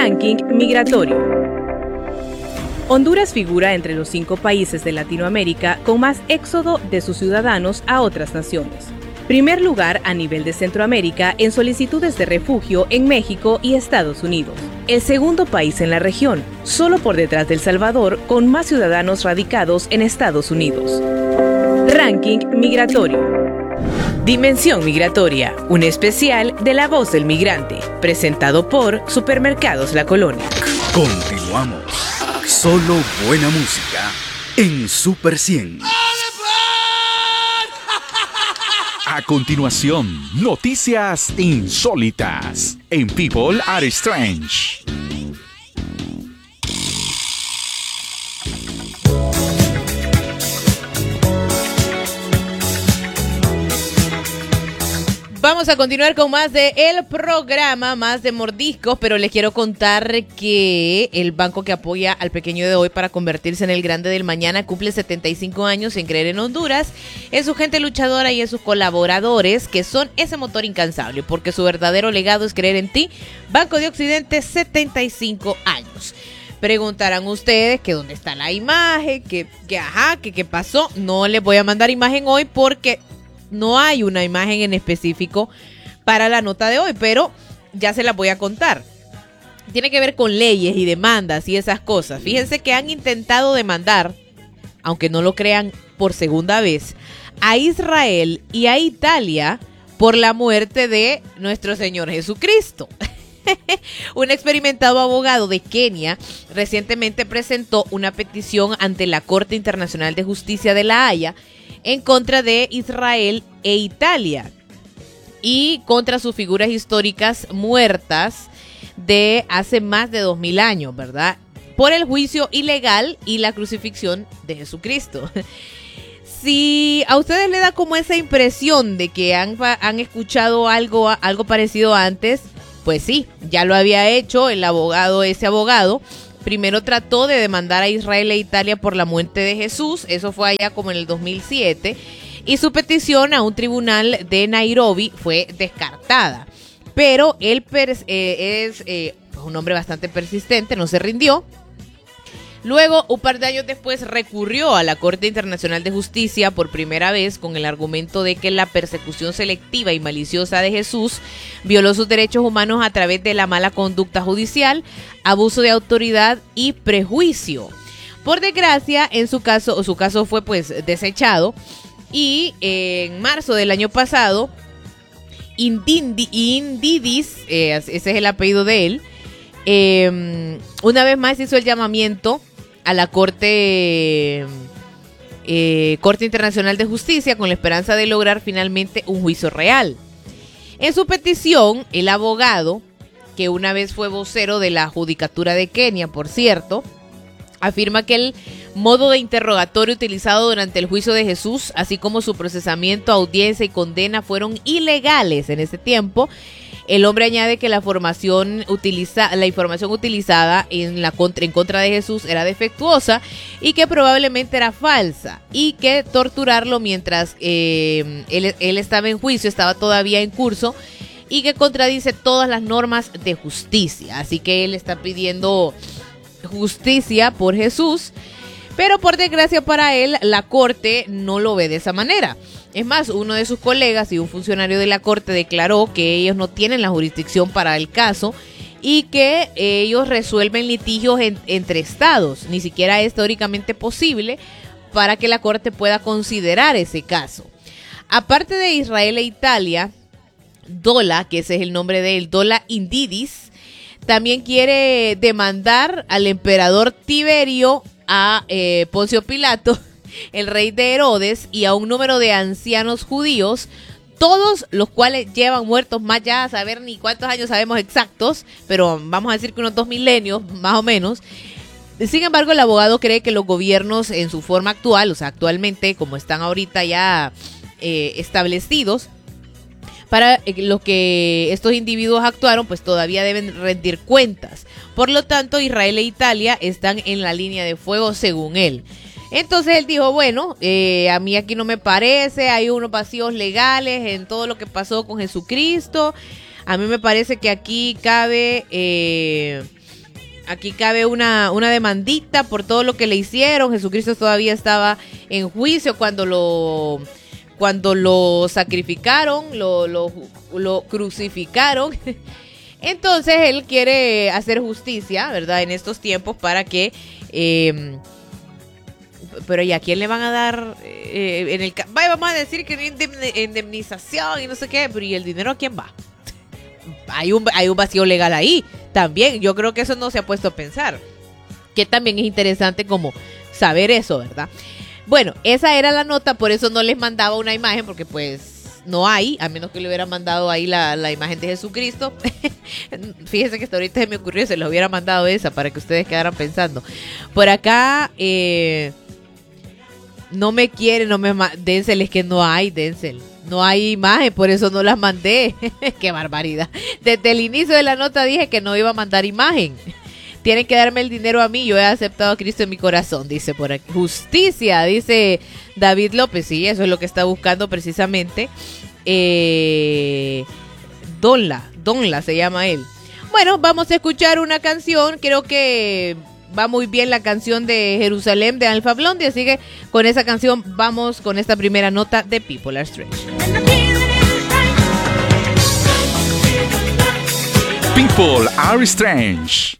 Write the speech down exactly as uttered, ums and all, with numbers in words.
Ranking migratorio. Honduras figura entre los cinco países de Latinoamérica con más éxodo de sus ciudadanos a otras naciones. Primer lugar a nivel de Centroamérica en solicitudes de refugio en México y Estados Unidos. El segundo país en la región, solo por detrás de El Salvador, con más ciudadanos radicados en Estados Unidos. Ranking migratorio. Dimensión migratoria, un especial de La Voz del Migrante, presentado por Supermercados La Colonia. Continuamos. Solo buena música en Super cien. A continuación, noticias insólitas en People Are Strange. Vamos a continuar con más de el programa, más de mordiscos, pero les quiero contar que el banco que apoya al pequeño de hoy para convertirse en el grande del mañana cumple setenta y cinco años en creer en Honduras, en su gente luchadora y en sus colaboradores, que son ese motor incansable, porque su verdadero legado es creer en ti. Banco de Occidente, setenta y cinco años. Preguntarán ustedes que dónde está la imagen, que, que ajá, que qué pasó. No les voy a mandar imagen hoy porque no hay una imagen en específico para la nota de hoy, pero ya se las voy a contar. Tiene que ver con leyes y demandas y esas cosas. Fíjense que han intentado demandar, aunque no lo crean, por segunda vez, a Israel y a Italia por la muerte de nuestro Señor Jesucristo. Un experimentado abogado de Kenia recientemente presentó una petición ante la Corte Internacional de Justicia de La Haya en contra de Israel e Italia y contra sus figuras históricas muertas de hace más de dos mil años, ¿verdad? Por el juicio ilegal y la crucifixión de Jesucristo. Si a ustedes les da como esa impresión de que han, han escuchado algo, algo parecido antes, pues sí, ya lo había hecho el abogado, ese abogado. Primero trató de demandar a Israel e Italia por la muerte de Jesús, eso fue allá como en el dos mil siete, y su petición a un tribunal de Nairobi fue descartada. Pero él pers- eh, es eh, un hombre bastante persistente, no se rindió. Luego, un par de años después, recurrió a la Corte Internacional de Justicia por primera vez con el argumento de que la persecución selectiva y maliciosa de Jesús violó sus derechos humanos a través de la mala conducta judicial, abuso de autoridad y prejuicio. Por desgracia, en su caso, su caso fue pues desechado y eh, en marzo del año pasado, Indindi, Indidis, eh, ese es el apellido de él, eh, una vez más hizo el llamamiento a la Corte, eh, Corte Internacional de Justicia con la esperanza de lograr finalmente un juicio real. En su petición, el abogado, que una vez fue vocero de la Judicatura de Kenia, por cierto, afirma que el modo de interrogatorio utilizado durante el juicio de Jesús, así como su procesamiento, audiencia y condena fueron ilegales en ese tiempo. El hombre añade que la formación utiliza, la información utilizada en, la contra, en contra de Jesús era defectuosa y que probablemente era falsa y que torturarlo mientras eh, él, él estaba en juicio estaba todavía en curso y que contradice todas las normas de justicia. Así que él está pidiendo justicia por Jesús, pero por desgracia para él, la corte no lo ve de esa manera. Es más, uno de sus colegas y un funcionario de la corte declaró que ellos no tienen la jurisdicción para el caso y que ellos resuelven litigios en, entre estados. Ni siquiera es teóricamente posible para que la corte pueda considerar ese caso. Aparte de Israel e Italia, Dola, que ese es el nombre de él, Dola Indidis, también quiere demandar al emperador Tiberio, a eh, Poncio Pilato, el rey de Herodes, y a un número de ancianos judíos, todos los cuales llevan muertos más ya a saber ni cuántos años sabemos exactos, pero vamos a decir que unos dos milenios más o menos. Sin embargo, el abogado cree que los gobiernos en su forma actual, o sea, actualmente como están ahorita ya eh, establecidos, para los que estos individuos actuaron, pues todavía deben rendir cuentas. Por lo tanto, Israel e Italia están en la línea de fuego según él. Entonces él dijo, bueno, eh, a mí aquí no me parece, hay unos vacíos legales en todo lo que pasó con Jesucristo. A mí me parece que aquí cabe eh, aquí cabe una, una demandita por todo lo que le hicieron. Jesucristo todavía estaba en juicio cuando lo, cuando lo sacrificaron, lo, lo, lo crucificaron. Entonces él quiere hacer justicia, ¿verdad? En estos tiempos para que... Eh, pero ¿y a quién le van a dar eh, en el vaya, vamos a decir que indemnización y no sé qué, pero ¿y el dinero a quién va? Hay un, hay un vacío legal ahí también. Yo creo que eso no se ha puesto a pensar, que también es interesante como saber eso, ¿verdad? Bueno, esa era la nota, por eso no les mandaba una imagen, porque pues no hay, a menos que le hubiera mandado ahí la, la imagen de Jesucristo. Fíjense que hasta ahorita se me ocurrió, se les hubiera mandado esa para que ustedes quedaran pensando. Por acá, eh, no me quieren, no me ma- Denzel, es que no hay, Denzel. No hay imagen, por eso no las mandé. Qué barbaridad. Desde el inicio de la nota dije que no iba a mandar imagen. Tienen que darme el dinero a mí, yo he aceptado a Cristo en mi corazón, dice por aquí. Justicia, dice David López. Sí, eso es lo que está buscando precisamente. Eh, Donla, Donla se llama él. Bueno, vamos a escuchar una canción, creo que... va muy bien la canción de Jerusalén de Alpha Blondy, así que con esa canción vamos con esta primera nota de People Are Strange. People Are Strange.